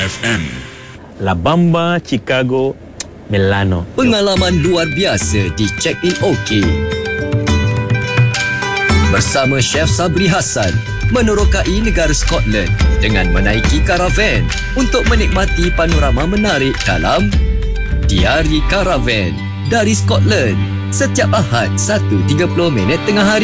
FM. La Bamba, Chicago, Milano. Pengalaman luar biasa di Check-in OK. Bersama Chef Sabri Hassan menerokai negara Scotland dengan menaiki karavan untuk menikmati panorama menarik dalam Diari Karavan dari Scotland setiap Ahad 1.30 tengah hari.